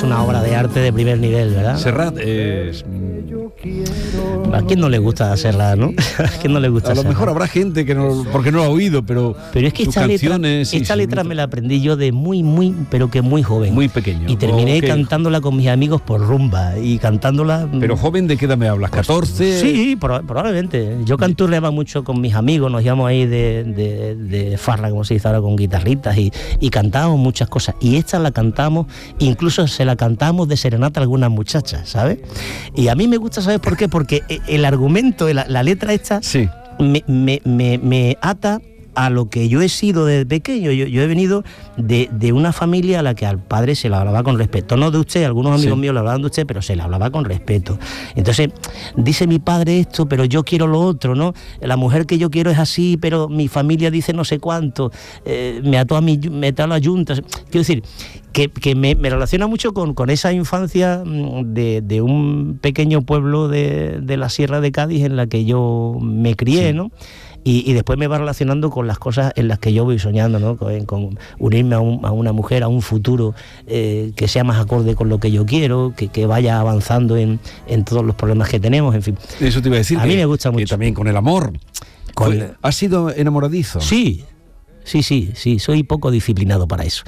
es una obra de arte de primer nivel, ¿verdad? Serrat es... ¿A quién no le gusta Serrat, no? ¿A quién no le gusta A lo Serrat? mejor habrá gente que no, porque no lo ha oído, pero es que sus esta canciones... letra me la aprendí yo de muy, pero que muy joven. Muy pequeño. Y terminé Ok. cantándola con mis amigos por rumba y cantándola... Pero joven, ¿de qué edad me hablas? ¿14? Sí, probablemente. Yo canturreaba mucho con mis amigos, nos íbamos ahí de farra, como se dice ahora, con guitarritas y cantábamos muchas cosas. Y esta la cantamos, incluso se la cantamos de serenata a algunas muchachas, ¿sabes? Y a mí me gusta, ¿sabes por qué? Porque el argumento, la letra esta, Sí. me ata a lo que yo he sido desde pequeño. Yo he venido de una familia a la que al padre se le hablaba con respeto. No de usted, algunos amigos míos le hablaban de usted, pero se le hablaba con respeto. Entonces, dice mi padre esto, pero yo quiero lo otro, ¿no? La mujer que yo quiero es así, pero mi familia dice no sé cuánto, me ató a la yunta. Quiero decir, que me relaciona mucho con esa infancia de un pequeño pueblo de la Sierra de Cádiz en la que yo me crié, ¿no? Y después me va relacionando con las cosas en las que yo voy soñando, ¿no? Con unirme a una mujer, a un futuro que sea más acorde con lo que yo quiero, que vaya avanzando en todos los problemas que tenemos, en fin. Eso te iba a decir. A mí me gusta mucho. Que también con el amor. ¿Has sido enamoradizo? Sí, soy poco disciplinado para eso.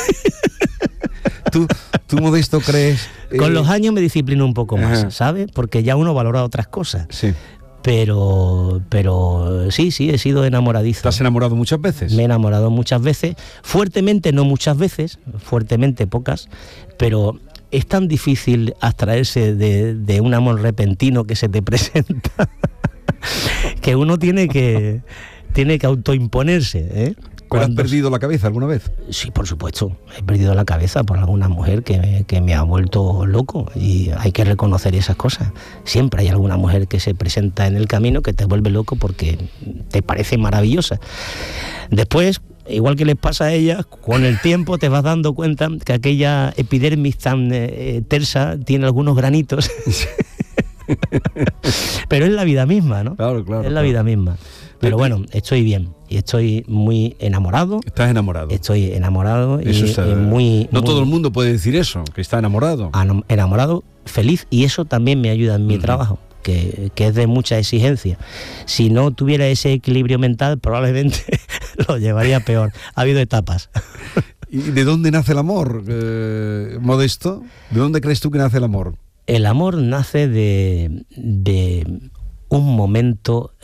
¿Tú, Modesto, crees...? Con los años me disciplino un poco más, Ajá. ¿sabes? Porque ya uno valora otras cosas. Sí. Pero sí, he sido enamoradizo. ¿Te has enamorado muchas veces? Me he enamorado muchas veces, fuertemente no muchas veces, fuertemente pocas, pero es tan difícil abstraerse de un amor repentino que se te presenta que uno tiene que autoimponerse, ¿eh? ¿Pero has perdido la cabeza alguna vez? Sí, por supuesto. He perdido la cabeza por alguna mujer que me ha vuelto loco y hay que reconocer esas cosas. Siempre hay alguna mujer que se presenta en el camino que te vuelve loco porque te parece maravillosa. Después, igual que les pasa a ellas, con el tiempo te vas dando cuenta que aquella epidermis tan tersa tiene algunos granitos. Pero es la vida misma, ¿no? Claro. Es la vida misma. Pero bueno, estoy bien y estoy muy enamorado. ¿Estás enamorado? Estoy enamorado Eso y muy... No todo el mundo puede decir eso, que está enamorado. Enamorado, feliz, y eso también me ayuda en mi trabajo, que es de mucha exigencia. Si no tuviera ese equilibrio mental, probablemente lo llevaría peor. Ha habido etapas. ¿Y de dónde nace el amor, Modesto? ¿De dónde crees tú que nace el amor? El amor nace de un momento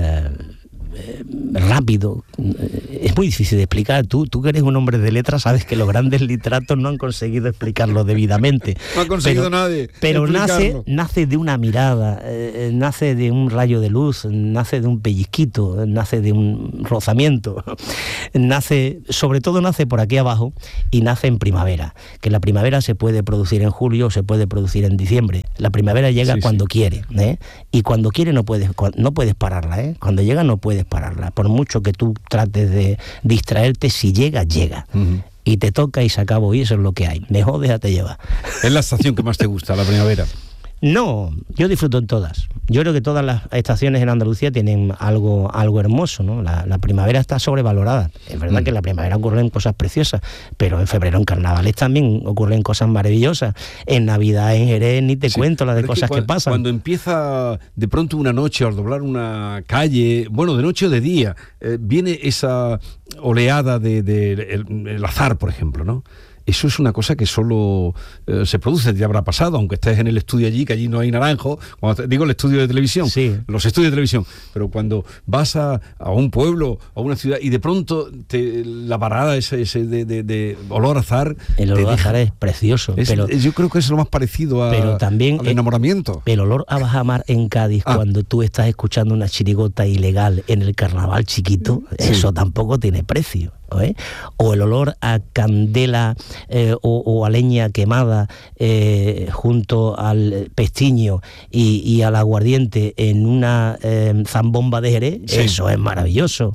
rápido. Es muy difícil de explicar. Tú que eres un hombre de letras sabes que los grandes literatos no han conseguido explicarlo debidamente. No ha conseguido nadie. Pero nace de una mirada, nace de un rayo de luz, nace de un pellizquito, nace de un rozamiento, sobre todo nace por aquí abajo y nace en primavera. Que la primavera se puede producir en julio, se puede producir en diciembre. La primavera llega cuando quiere, ¿eh? Y cuando quiere no puedes pararla, ¿eh? Cuando llega no puedes pararla. Por mucho que tú trates de distraerte, si llega, llega. Uh-huh. Y te toca y se acabó, y eso es lo que hay. Mejor déjate llevar. ¿Es la estación que más te gusta, la primavera? No, yo disfruto en todas. Yo creo que todas las estaciones en Andalucía tienen algo hermoso, ¿no? La primavera está sobrevalorada. Es verdad que en la primavera ocurren cosas preciosas, pero en febrero, en carnavales, también ocurren cosas maravillosas. En Navidad, en Jerez, ni te cuento las de cosas que pasan. Cuando empieza de pronto una noche al doblar una calle, bueno, de noche o de día, viene esa oleada el azar, por ejemplo, ¿no? Eso es una cosa que solo se produce, ya habrá pasado, aunque estés en el estudio allí, que allí no hay naranjo, digo el estudio de televisión, los estudios de televisión, pero cuando vas a un pueblo, a una ciudad, y de pronto la parada ese de olor a azar... El olor a azar es precioso. Yo creo que es lo más parecido al enamoramiento. El olor a bajamar en Cádiz, cuando tú estás escuchando una chirigota ilegal en el carnaval chiquito, eso tampoco tiene precio. ¿eh? O el olor a candela o a leña quemada junto al pestiño y al aguardiente en una zambomba de Jerez, eso es maravilloso.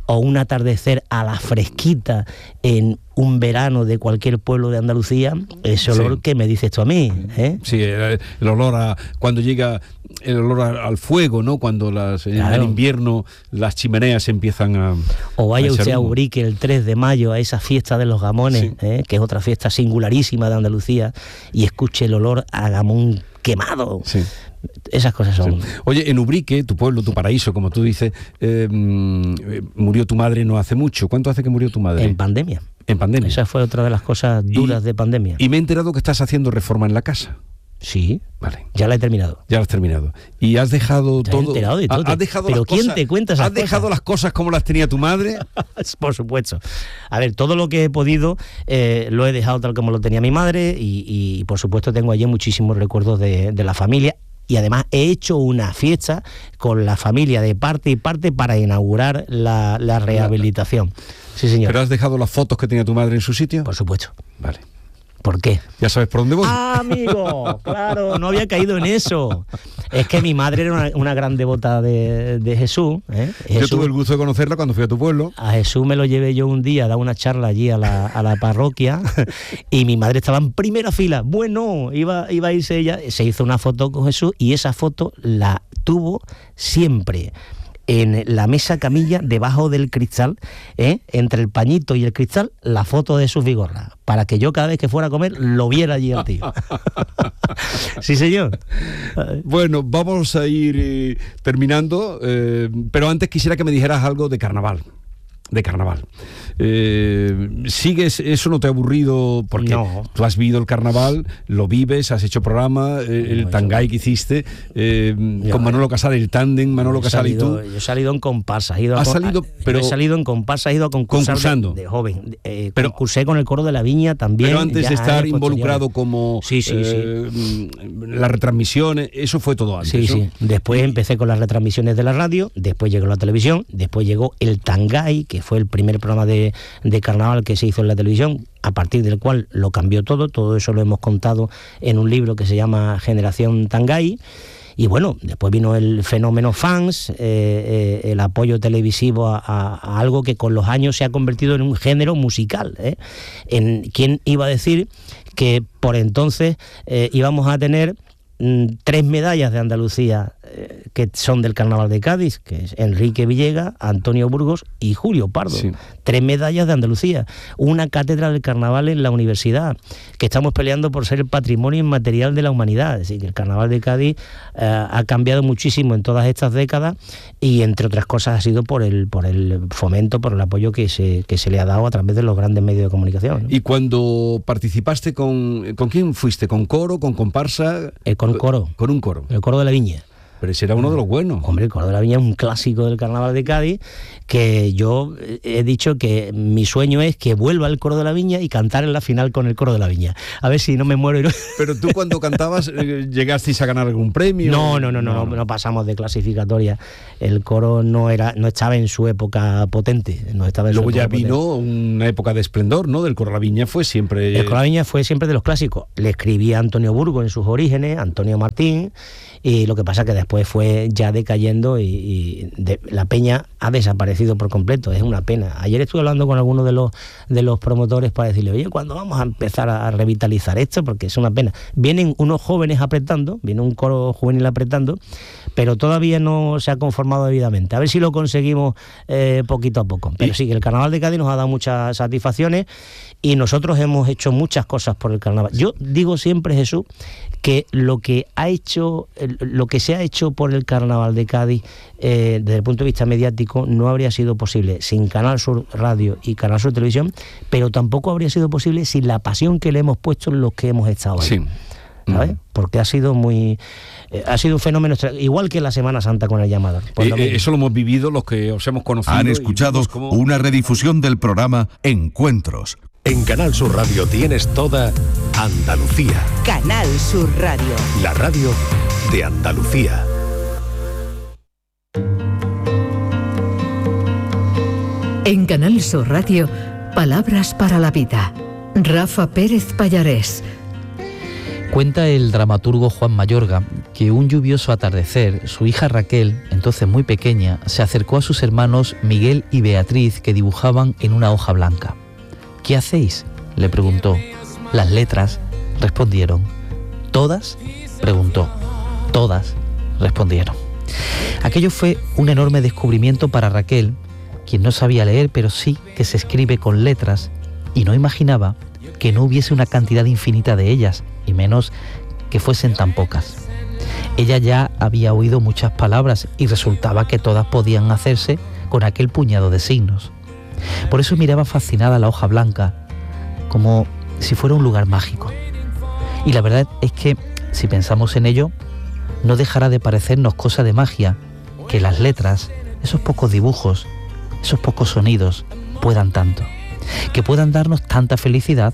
o un atardecer a la fresquita en un verano de cualquier pueblo de Andalucía, ese olor que me dices tú a mí, ¿eh? Sí, el olor a cuando llega el olor al fuego, ¿no? Cuando en el invierno las chimeneas empiezan a... O vaya usted a Ubrique el 3 de mayo a esa fiesta de los gamones, que es otra fiesta singularísima de Andalucía, y escuche el olor a gamón quemado. Sí. Esas cosas son... Sí. Oye, en Ubrique, tu pueblo, tu paraíso, como tú dices, murió tu madre no hace mucho. ¿Cuánto hace que murió tu madre? En pandemia. En pandemia. Esa fue otra de las cosas duras de pandemia. Y me he enterado que estás haciendo reforma en la casa. Sí, vale. Ya la he terminado. Ya la has terminado. Y has dejado ya todo... He enterado de todo. ¿Has dejado ¿Pero las quién cosas, te cuenta esas cosas? ¿Has dejado las cosas como las tenía tu madre? Por supuesto. A ver, todo lo que he podido lo he dejado tal como lo tenía mi madre y por supuesto tengo allí muchísimos recuerdos de la familia. Y además he hecho una fiesta con la familia de parte y parte para inaugurar la rehabilitación. Sí, señor. ¿Pero has dejado las fotos que tenía tu madre en su sitio? Por supuesto. Vale. ¿Por qué? ¿Ya sabes por dónde voy? ¡Ah, amigo! Claro, no había caído en eso. Es que mi madre era una gran devota de Jesús, ¿eh? Yo tuve el gusto de conocerla cuando fui a tu pueblo. A Jesús me lo llevé yo un día a dar una charla allí a la parroquia y mi madre estaba en primera fila. Bueno, iba a irse ella, se hizo una foto con Jesús y esa foto la tuvo siempre en la mesa camilla, debajo del cristal, entre el pañito y el cristal, la foto de Jesús Vigorra, para que yo cada vez que fuera a comer lo viera allí al tío. Sí, señor. Bueno, vamos a ir terminando, pero antes quisiera que me dijeras algo de carnaval. ¿Sigues? ¿Eso no te ha aburrido? Porque no. Tú has vivido el carnaval, lo vives, has hecho programa, el Tangay que hiciste con Manolo Casal, el tándem Manolo Casal y tú. Yo he salido en comparsa, he salido en comparsa, he ido a concursar de joven. Pero concursé con el coro de la Viña también. Pero antes de estar involucrado como las retransmisiones, eso fue todo antes. Sí. Después empecé con las retransmisiones de la radio, después llegó la televisión, después llegó el Tangay, que fue el primer programa de carnaval que se hizo en la televisión, a partir del cual lo cambió todo eso lo hemos contado en un libro que se llama Generación Tangay. Y bueno, después vino el fenómeno fans, el apoyo televisivo a algo que con los años se ha convertido en un género musical. ¿Quién iba a decir que por entonces íbamos a tener 3 medallas de Andalucía que son del Carnaval de Cádiz, que es Enrique Villegas, Antonio Burgos y Julio Pardo? Sí. 3 medallas de Andalucía, una cátedra del carnaval en la universidad, que estamos peleando por ser el patrimonio inmaterial de la humanidad. Es decir, que el Carnaval de Cádiz ha cambiado muchísimo en todas estas décadas y entre otras cosas ha sido por el fomento, por el apoyo que se le ha dado a través de los grandes medios de comunicación, ¿no? Y cuando participaste, ¿con quién fuiste? ¿Con coro, con comparsa? Con coro. Con un coro. El coro de la Viña. Pero ese era uno de los buenos. Hombre, el coro de la Viña es un clásico del Carnaval de Cádiz, que yo he dicho que mi sueño es que vuelva el coro de la Viña y cantar en la final con el coro de la Viña. A ver si no me muero. Pero tú cuando cantabas, ¿llegasteis a ganar algún premio? No pasamos de clasificatoria. El coro no estaba en su época potente. Luego ya vino una época de esplendor, ¿no? Del coro de la Viña fue siempre... El coro de la Viña fue siempre de los clásicos. Le escribía a Antonio Burgos en sus orígenes, Antonio Martín, y lo que pasa que después fue ya decayendo y la peña ha desaparecido por completo. Es una pena. Ayer estuve hablando con algunos de los promotores para decirle, oye, ¿cuándo vamos a empezar a revitalizar esto? Porque es una pena. Vienen unos jóvenes apretando, viene un coro juvenil apretando, pero todavía no se ha conformado debidamente. A ver si lo conseguimos poquito a poco. Pero sí, que el Carnaval de Cádiz nos ha dado muchas satisfacciones y nosotros hemos hecho muchas cosas por el carnaval. Yo digo siempre, Jesús, que lo que se ha hecho por el Carnaval de Cádiz desde el punto de vista mediático no habría sido posible sin Canal Sur Radio y Canal Sur Televisión, pero tampoco habría sido posible sin la pasión que le hemos puesto en los que hemos estado ahí. Sí. ¿Sabes? Porque ha sido un fenómeno igual que la Semana Santa con el Llamador. Eso lo hemos vivido los que os hemos conocido. Han escuchado una redifusión del programa Encuentros. En Canal Sur Radio tienes toda Andalucía. Canal Sur Radio. La radio de Andalucía. En Canal Sur Radio, Palabras para la Vida. Rafa Pérez Pallarés. Cuenta el dramaturgo Juan Mayorga que un lluvioso atardecer, su hija Raquel, entonces muy pequeña, se acercó a sus hermanos Miguel y Beatriz, que dibujaban en una hoja blanca. ¿Qué hacéis?, le preguntó. Las letras, respondieron. ¿Todas?, preguntó. Todas, respondieron. Aquello fue un enorme descubrimiento para Raquel, quien no sabía leer, pero sí que se escribe con letras, y no imaginaba que no hubiese una cantidad infinita de ellas, y menos que fuesen tan pocas. Ella ya había oído muchas palabras y resultaba que todas podían hacerse con aquel puñado de signos. Por eso miraba fascinada la hoja blanca, como si fuera un lugar mágico. Y la verdad es que, si pensamos en ello, no dejará de parecernos cosa de magia que las letras, esos pocos dibujos, esos pocos sonidos, puedan tanto, que puedan darnos tanta felicidad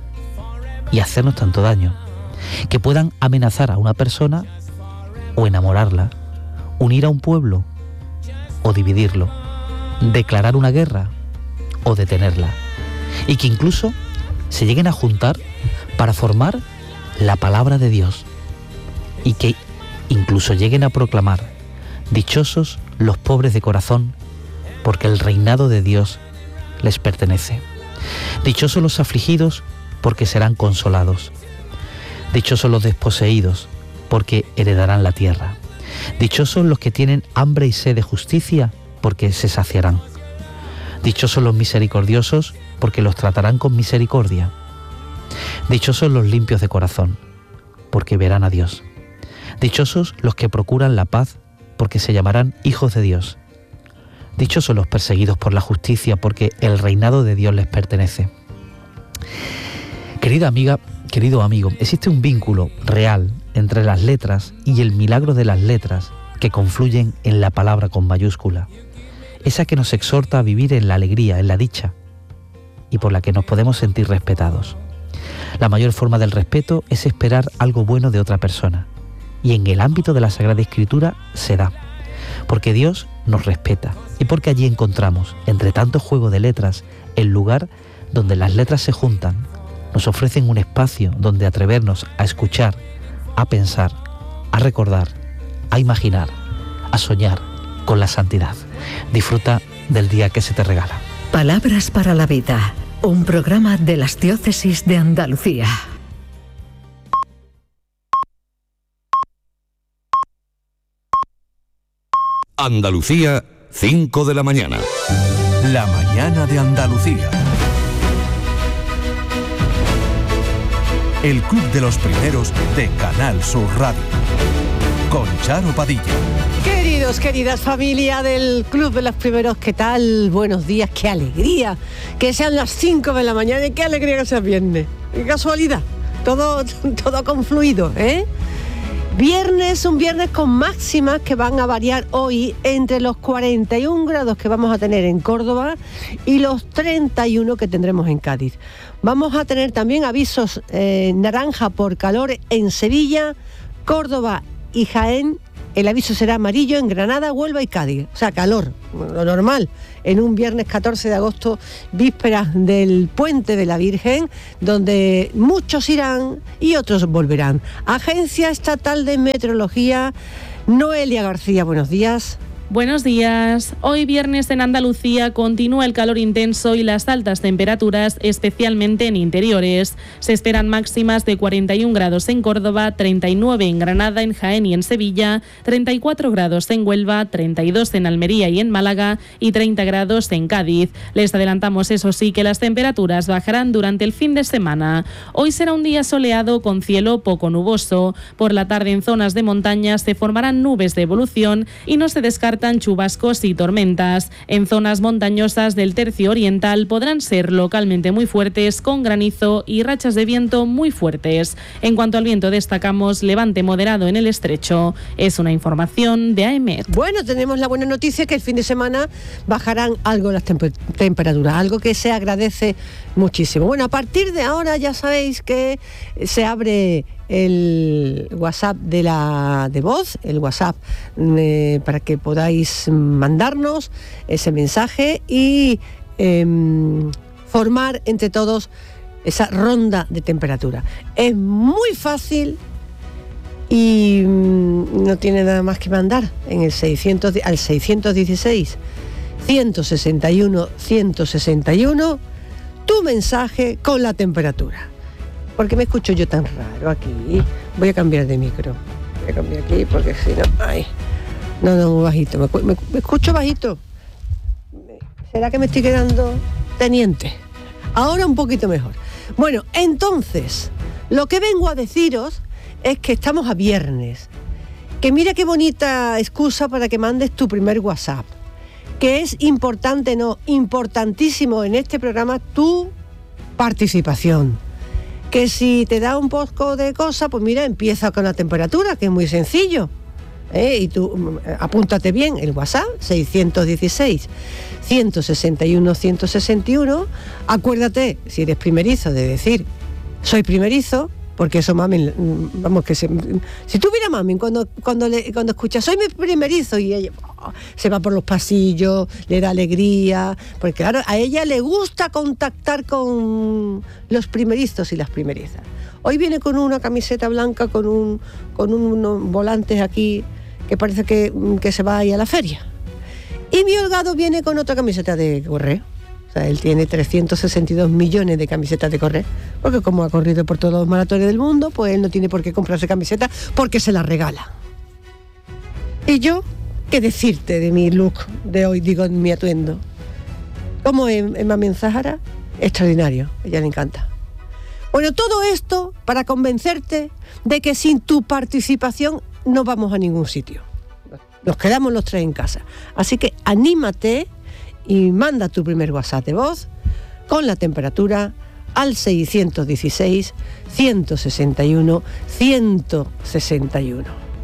y hacernos tanto daño, que puedan amenazar a una persona o enamorarla, unir a un pueblo o dividirlo, declarar una guerra o detenerla, y que incluso se lleguen a juntar para formar la palabra de Dios, y que incluso lleguen a proclamar: dichosos los pobres de corazón, porque el reinado de Dios les pertenece. Dichosos los afligidos, porque serán consolados. Dichosos los desposeídos, porque heredarán la tierra. Dichosos los que tienen hambre y sed de justicia, porque se saciarán. Dichosos los misericordiosos, porque los tratarán con misericordia. Dichosos los limpios de corazón, porque verán a Dios. Dichosos los que procuran la paz, porque se llamarán hijos de Dios. Dichosos los perseguidos por la justicia, porque el reinado de Dios les pertenece. Querida amiga, querido amigo, existe un vínculo real entre las letras y el milagro de las letras que confluyen en la palabra con mayúscula, esa que nos exhorta a vivir en la alegría, en la dicha, y por la que nos podemos sentir respetados. La mayor forma del respeto es esperar algo bueno de otra persona, y en el ámbito de la Sagrada Escritura se da, porque Dios nos respeta y porque allí encontramos, entre tanto juego de letras, el lugar donde las letras se juntan, nos ofrecen un espacio donde atrevernos a escuchar, a pensar, a recordar, a imaginar, a soñar con la santidad. Disfruta del día que se te regala. Palabras para la vida, un programa de las diócesis de Andalucía. Andalucía, 5 de la mañana. La mañana de Andalucía. El Club de los Primeros de Canal Sur Radio. Con Charo Padilla. Queridos, queridas familia del Club de los Primeros, ¿qué tal? Buenos días, qué alegría que sean las 5 de la mañana y qué alegría que sea viernes. Qué casualidad, todo confluido, ¿eh? Viernes, un viernes con máximas que van a variar hoy entre los 41 grados que vamos a tener en Córdoba y los 31 que tendremos en Cádiz. Vamos a tener también avisos naranja por calor en Sevilla, Córdoba y Jaén. El aviso será amarillo en Granada, Huelva y Cádiz. O sea, calor, lo normal, en un viernes 14 de agosto, vísperas del Puente de la Virgen, donde muchos irán y otros volverán. Agencia Estatal de Meteorología, Noelia García, buenos días. Buenos días. Hoy viernes en Andalucía continúa el calor intenso y las altas temperaturas, especialmente en interiores. Se esperan máximas de 41 grados en Córdoba, 39 en Granada, en Jaén y en Sevilla, 34 grados en Huelva, 32 en Almería y en Málaga y 30 grados en Cádiz. Les adelantamos, eso sí, que las temperaturas bajarán durante el fin de semana. Hoy será un día soleado con cielo poco nuboso. Por la tarde en zonas de montaña se formarán nubes de evolución y no se descartan chubascos y tormentas. En zonas montañosas del tercio oriental podrán ser localmente muy fuertes, con granizo y rachas de viento muy fuertes. En cuanto al viento, destacamos levante moderado en el estrecho. Es una información de AEMET. Bueno, tenemos la buena noticia que el fin de semana bajarán algo las temperaturas, algo que se agradece muchísimo. Bueno, a partir de ahora ya sabéis que se abre el WhatsApp de voz, el WhatsApp para que podáis mandarnos ese mensaje y formar entre todos esa ronda de temperatura. Es muy fácil y no tiene nada más que mandar en el 616 161 161 tu mensaje con la temperatura. ¿Por qué me escucho yo tan raro aquí? Voy a cambiar de micro. Voy a cambiar aquí porque si no... Ay, no, muy bajito. Me escucho bajito. ¿Será que me estoy quedando teniente? Ahora un poquito mejor. Bueno, entonces, lo que vengo a deciros es que estamos a viernes. Que mira qué bonita excusa para que mandes tu primer WhatsApp. Que es importante, no, importantísimo en este programa tu participación. Que si te da un poco de cosa, pues mira, empieza con la temperatura, que es muy sencillo. Y tú apúntate bien el WhatsApp, 616 161 161. Acuérdate, si eres primerizo, de decir soy primerizo, porque eso mami, vamos, que si tuviera mami cuando escucha soy mi primerizo y ella se va por los pasillos, le da alegría, porque claro, a ella le gusta contactar con los primerizos y las primerizas. Hoy viene con una camiseta blanca con unos volantes aquí que parece que se va a ir a la feria. Y mi Holgado viene con otra camiseta de correr. O sea, él tiene 362 millones de camisetas de correr, porque como ha corrido por todos los maratones del mundo, pues él no tiene por qué comprarse camiseta porque se la regala. Y yo, ¿qué decirte de mi look de hoy, digo, mi atuendo? Como en Mamen Zahara, extraordinario, a ella le encanta. Bueno, todo esto para convencerte de que sin tu participación no vamos a ningún sitio. Nos quedamos los tres en casa. Así que anímate y manda tu primer WhatsApp de voz con la temperatura al 616 161 161.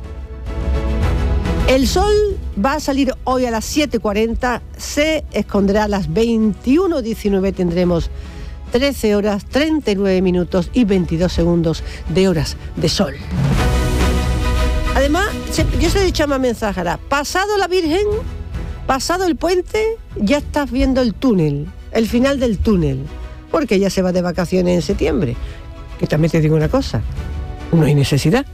El sol va a salir hoy a las 7:40, se esconderá a las 21:19, tendremos 13 horas, 39 minutos y 22 segundos de horas de sol. Además, yo se lo he dicho a Mamen Zahara, pasado la Virgen, pasado el puente, ya estás viendo el túnel, el final del túnel, porque ella se va de vacaciones en septiembre. Que también te digo una cosa, no hay necesidad.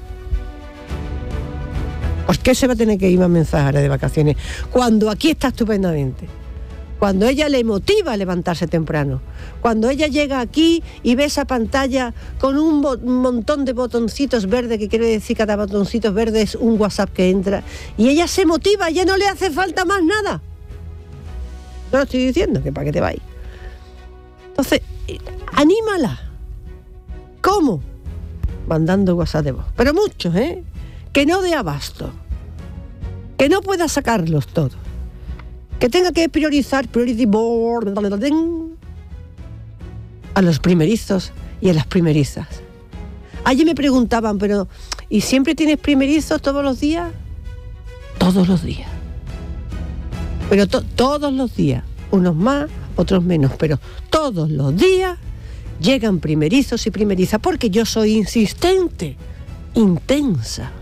¿Por qué se va a tener que ir Mamen Zahara de vacaciones cuando aquí está estupendamente? Cuando ella le motiva a levantarse temprano, cuando ella llega aquí y ve esa pantalla con un montón de botoncitos verdes, que quiere decir cada botoncito verde es un WhatsApp que entra, y ella se motiva, ya no le hace falta más nada. No lo estoy diciendo, que para qué te vayas. Entonces, anímala. ¿Cómo? Mandando WhatsApp de voz. Pero muchos, que no dé abasto, que no pueda sacarlos todos, que tenga que priorizar a los primerizos y a las primerizas. Allí me preguntaban, pero ¿y siempre tienes primerizos todos los días? Todos los días. Pero todos los días, unos más, otros menos, pero todos los días llegan primerizos y primerizas, porque yo soy insistente, intensa.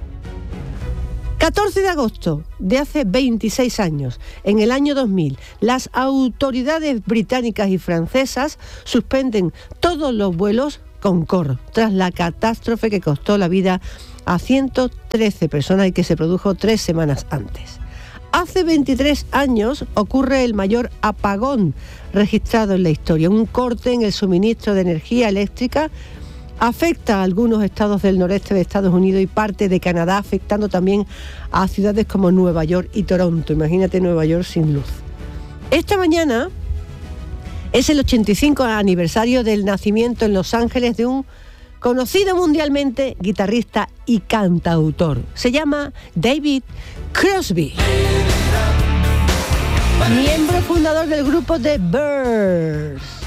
14 de agosto de hace 26 años, en el año 2000, las autoridades británicas y francesas suspenden todos los vuelos Concorde tras la catástrofe que costó la vida a 113 personas y que se produjo 3 semanas antes. Hace 23 años ocurre el mayor apagón registrado en la historia, un corte en el suministro de energía eléctrica. Afecta a algunos estados del noreste de Estados Unidos y parte de Canadá, afectando también a ciudades como Nueva York y Toronto. Imagínate Nueva York sin luz. Esta mañana es el 85 aniversario del nacimiento en Los Ángeles de un conocido mundialmente guitarrista y cantautor. Se llama David Crosby. Miembro fundador del grupo The Byrds.